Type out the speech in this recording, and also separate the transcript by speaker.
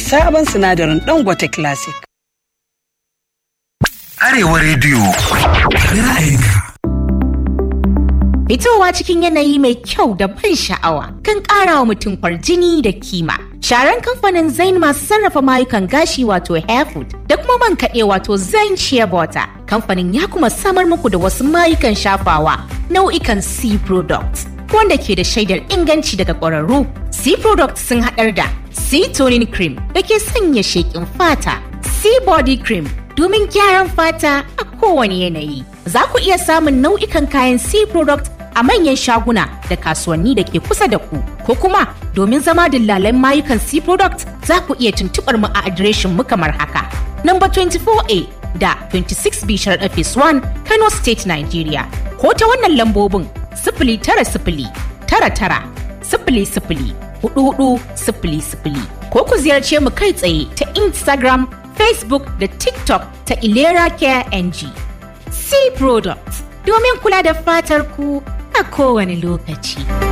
Speaker 1: sabon sinadarin Dangote Classic.
Speaker 2: Arewa Radio. Ra'ayinka.
Speaker 3: Fitowa cikin yanayi mai kyau da ban sha'awa kan ƙara wa mutum kwarjini da kima. Sharan kamfanin Zain masu sarrafa mayukan gashi wato Hairfood da kuma man kaɗe wato Zain Shea Butter. Kamfanin ya kuma samar muku da wasu mayukan shafawa nau'ikan C products wanda ke da shaidar inganci daga ƙwararru. C products sun haɗar da C toning cream da ke sanya sheƙin fata, C body cream domin gyaran fata a kowane yanayi. Za ku iya samun nau'ikan kayan C product a manyan shaguna da kasuwanni da ke kusa da ku, ko kuma domin zama dillalan mayukan C product za ku iya tuntuɓar mu a adireshin mu kamar haka. Number 24A da 26B Sharaɗa Phase 1 Kano State, Nigeria. Ko ta wannan lambobin 0909900004400 ko ku ziyarce mu kai tsaye ta Instagram, Facebook da TikTok ta Ilera Care NG. C Products domin kula da fatar ku a kowane lokaci.